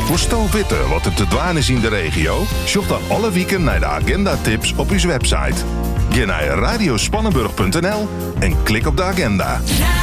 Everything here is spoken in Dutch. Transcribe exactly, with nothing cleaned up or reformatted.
Voor weten wat er te dwaan is in de regio? Shop dan alle weken naar de agenda-tips op uw website. Ga naar radiospannenburg punt n l en klik op de agenda.